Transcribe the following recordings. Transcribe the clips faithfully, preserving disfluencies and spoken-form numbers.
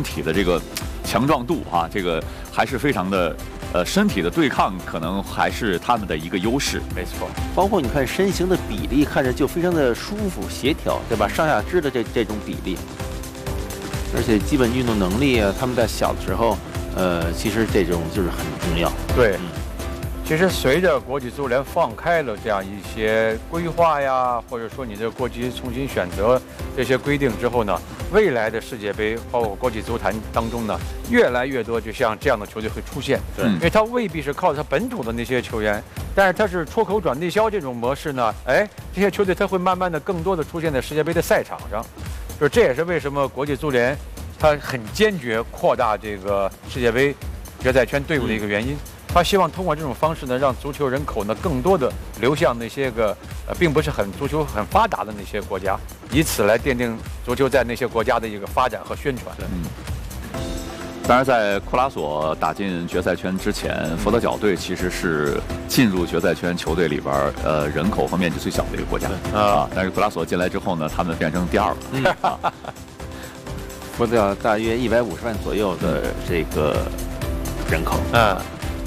体的这个强壮度啊，这个还是非常的。呃，身体的对抗可能还是他们的一个优势， 没错。 包括你看身形的比例，看着就非常的舒服协调，对吧？上下肢的这这种比例，而且基本运动能力啊，他们在小的时候，呃，其实这种就是很重要。 对， 嗯、 其实随着国际足联放开了这样一些规划呀，或者说你这个国籍重新选择这些规定之后呢，未来的世界杯，包括国际足坛当中呢，越来越多就像这样的球队会出现。 对， 因为他未必是靠他本土的那些球员，但是他是出口转内销这种模式呢，哎，这些球队他会慢慢的更多的出现在世界杯的赛场上。就是这也是为什么国际足联他很坚决扩大这个世界杯决赛圈队伍的一个原因。嗯，他希望通过这种方式呢，让足球人口呢更多的流向那些个呃，并不是很足球很发达的那些国家，以此来奠定足球在那些国家的一个发展和宣传。 嗯。当然，在库拉索打进决赛圈之前，佛得角队其实是进入决赛圈球队里边呃人口和面积最小的一个国家啊。但是库拉索进来之后呢，他们变成第二了。嗯啊、 佛得角大约一百五十万左右的这个人口。 嗯。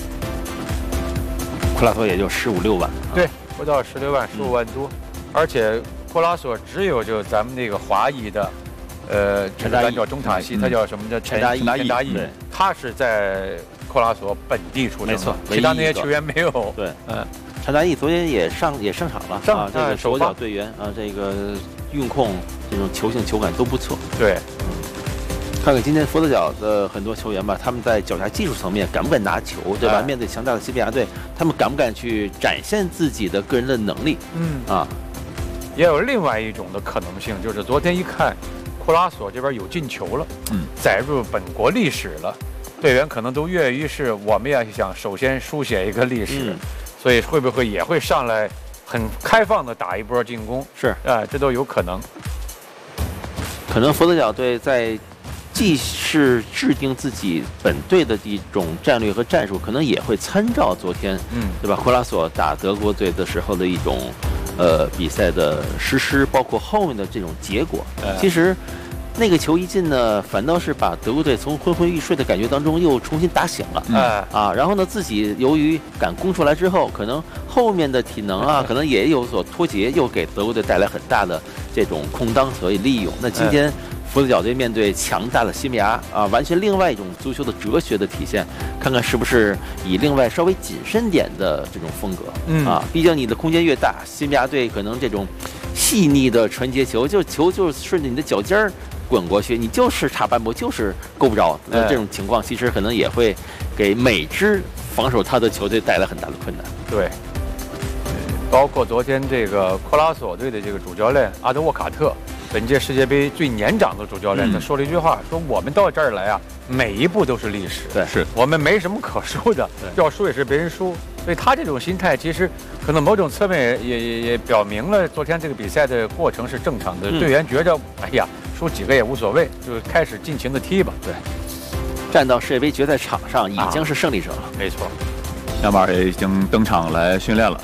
库拉索也就十五六万， 对，不到十六万，十五万多，嗯、而且库拉索只有就咱们那个华裔的，呃， 陈大义叫中塔西，他叫什么叫陈大义？ 陈大义，他是在库拉索本地出生， 没错， 其他那些球员没有。 对，嗯，陈大义昨天也上也上场了， 上啊，这个手脚队员啊，这个运控这种球性球感都不错。 对。 看看今天佛得角的很多球员吧，他们在脚下技术层面敢不敢拿球，对吧？哎、面对强大的西班牙队，他们敢不敢去展现自己的个人的能力？ 嗯啊， 也有另外一种的可能性，就是昨天一看，库拉索这边有进球了， 嗯， 载入本国历史了，队员可能都跃跃欲试，我们也想首先书写一个历史， 嗯、 所以会不会也会上来很开放的打一波进攻？ 是， 啊、呃，这都有可能。 可能佛得角队在。既是制定自己本队的一种战略和战术，可能也会参照昨天， 嗯， 对吧？库拉索打德国队的时候的一种，呃，比赛的实施，包括后面的这种结果。 呃、 其实，那个球一进呢，反倒是把德国队从昏昏欲睡的感觉当中又重新打醒了。 嗯、 啊，然后呢，自己由于敢攻出来之后，可能后面的体能啊，可能也有所脱节，又给德国队带来很大的这种空当可以利用。那今天。佛得角队面对强大的西班牙啊，完全另外一种足球的哲学的体现，看看是不是以另外稍微谨慎点的这种风格， 嗯啊，毕竟你的空间越大，西班牙队可能这种细腻的传接球，就球就顺着你的脚尖儿滚过去，你就是差半步，就是够不着。那、呃、这种情况其实可能也会给每支防守他的球队带来很大的困难。 对，包括昨天这个库拉索队的这个主教练阿德沃卡特。本届世界杯最年长的主教练，他说了一句话，说我们到这儿来啊，每一步都是历史， 对， 是我们没什么可输的，要输也是别人输，所以他这种心态其实可能某种侧面也也也表明了昨天这个比赛的过程是正常的， 嗯、 队员觉着哎呀输几个也无所谓，就开始尽情的踢吧， 对，站到世界杯决赛场上已经是胜利者了， 啊、没错， 亚马尔也已经登场来训练了，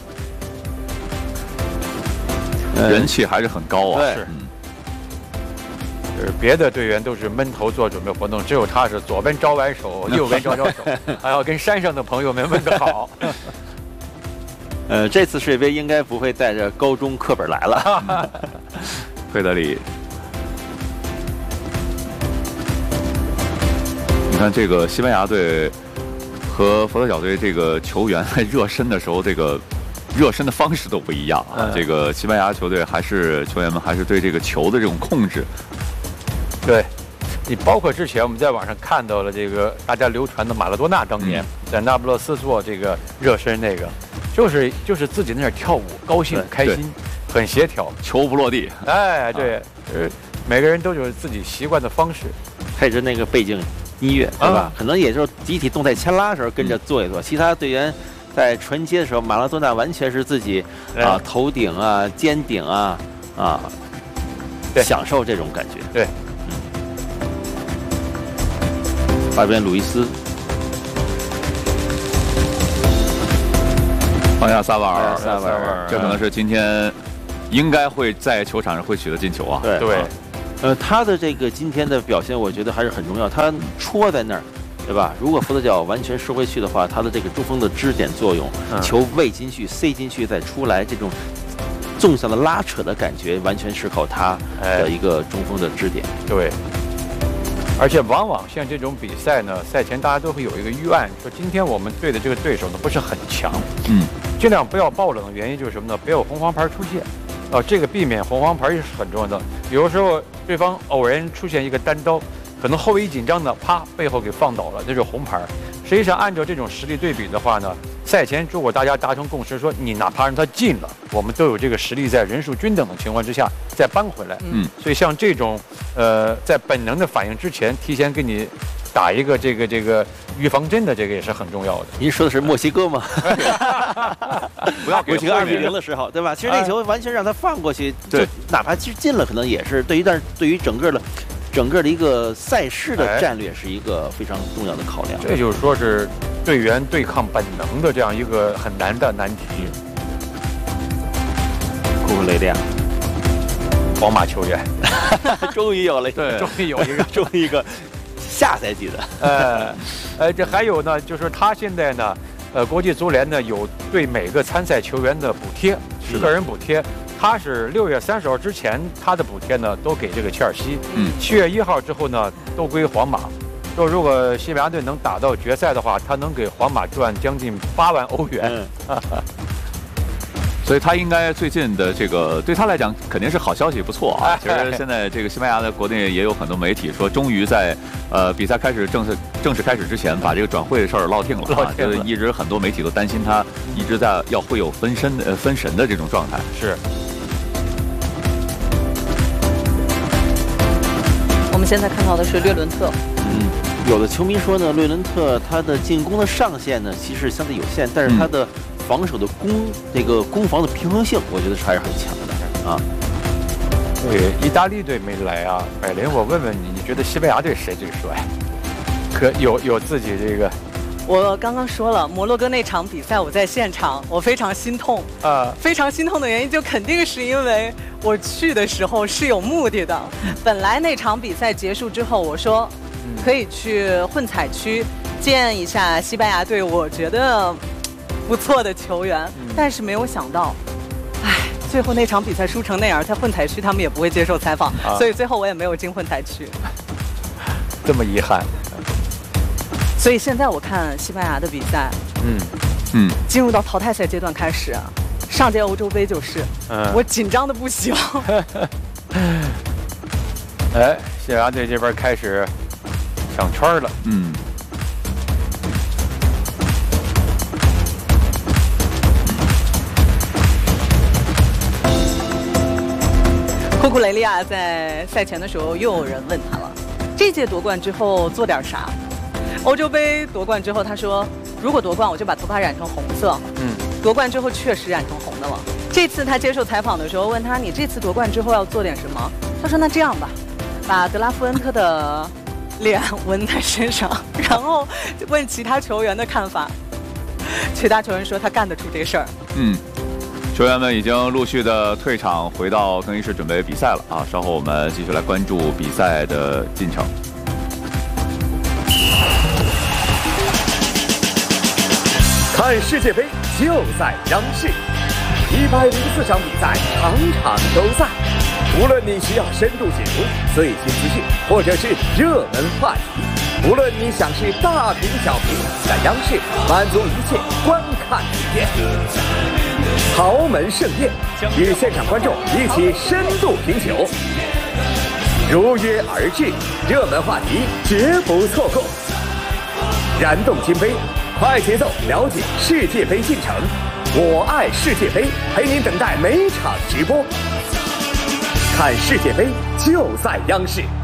嗯、人气还是很高啊， 对。 是就是别的队员都是闷头做准备活动，只有他是左边招完手，右边招招手，还要跟山上的朋友们问个好。 呃，这次世界杯应该不会带着高中课本来了。 费德里，你看这个西班牙队和佛得角队这个球员在热身的时候，这个热身的方式都不一样啊。嗯、这个西班牙球队还是球员们还是对这个球的这种控制。 对，你包括之前我们在网上看到了这个大家流传的马拉多纳当年、嗯、在那不勒斯做这个热身，那个就是就是自己在那儿跳舞，高兴开心，很协调， 球不落地。 哎，对，呃、啊，每个人都有自己习惯的方式， 配着那个背景音乐，对吧？啊、可能也就是集体动态牵拉的时候跟着做一做，嗯、其他队员在传接的时候，马拉多纳完全是自己啊头顶啊、肩顶啊啊，享受这种感觉。 对。 外边鲁伊斯， 放下萨瓦尔， 萨瓦尔， 这可能是今天应该会在球场上会取得进球啊。 对对， 呃，他的这个今天的表现，我觉得还是很重要。他戳在那儿，对吧？如果佛得角完全收回去的话，他的这个中锋的支点作用， 嗯、 球喂进去、塞进去再出来，这种纵向的拉扯的感觉，完全是靠他的一个中锋的支点。 哎、对。而且往往像这种比赛呢，赛前大家都会有一个预案，说今天我们对的这个对手呢不是很强， 嗯， 尽量不要爆冷的原因就是什么呢？不要有红黄牌出现。啊，这个避免红黄牌也是很重要的。有的时候对方偶然出现一个单刀，可能后卫一紧张呢，啪，背后给放倒了，这是红牌。实际上，按照这种实力对比的话呢，赛前如果大家达成共识，说你哪怕让他进了，我们都有这个实力在人数均等的情况之下再扳回来。 嗯， 所以像这种，呃，在本能的反应之前，提前给你打一个这个这个预防针的，这个也是很重要的。 您说的是墨西哥吗？ 不要墨西哥二比零的时候，对吧？其实那球完全让他放过去，就哪怕其实进了，可能也是对于，但是对于整个的。整个的一个赛事的战略是一个非常重要的考量， 这就是说是队员对抗本能的这样一个很难的难题。 库库雷利亚， 皇马球员， 终于有了， 对，终于有一个， 终于一个下赛季的， 呃，呃，这还有呢，就是他现在呢，呃，国际足联呢有对每个参赛球员的补贴，是个人补贴。他是六月三十号之前，他的补贴呢都给这个切尔西。 嗯， 七月一号之后呢，都归皇马。说如果西班牙队能打到决赛的话，他能给皇马赚将近八万欧元。 嗯、 所以他应该最近的这个对他来讲肯定是好消息，不错啊。其实现在这个西班牙的国内也有很多媒体说，终于在呃比赛开始正式正式开始之前，把这个转会的事儿落定了啊。就是一直很多媒体都担心他一直在要会有分身呃分神的这种状态。 是。 我们现在看到的是略伦特。 嗯，有的球迷说呢，略伦特他的进攻的上限呢其实相对有限，但是他的防守的攻、嗯、这个攻防的平衡性，我觉得是还是很强的啊。 对，意大利队没来啊，百灵，我问问你，你觉得西班牙队谁最帅？可有有自己这个？ 我刚刚说了，摩洛哥那场比赛我在现场，我非常心痛啊！非常心痛的原因就肯定是因为我去的时候是有目的的。本来那场比赛结束之后，我说可以去混采区见一下西班牙队，我觉得不错的球员，但是没有想到，唉，最后那场比赛输成那样，在混采区他们也不会接受采访，啊、所以最后我也没有进混采区。 这么遗憾。 所以现在我看西班牙的比赛， 嗯嗯， 进入到淘汰赛阶段开始，上届欧洲杯就是，嗯、我紧张的不行。 哎，西班牙队这边开始抢圈了， 嗯。 库库雷利亚在赛前的时候又有人问他了，这届夺冠之后做点啥？欧洲杯夺冠之后，他说：“如果夺冠，我就把头发染成红色。”嗯，夺冠之后确实染成红的了。这次他接受采访的时候问他：“你这次夺冠之后要做点什么？”他说：“那这样吧，把德拉夫恩特的脸纹在身上，然后问其他球员的看法。”其他球员说他干得出这事儿。 嗯，球员们已经陆续的退场，回到更衣室准备比赛了啊！稍后我们继续来关注比赛的进程。 看世界杯就在央视，一百零四场比赛，场场都在。无论你需要深度解读最新资讯，或者是热门话题，无论你想是大屏小屏，在央视满足一切观看体验。豪门盛宴，与现场观众一起深度品酒，如约而至，热门话题绝不错过。燃动金杯，快节奏了解世界杯进程，我爱世界杯，陪您等待每场直播。看世界杯就在央视。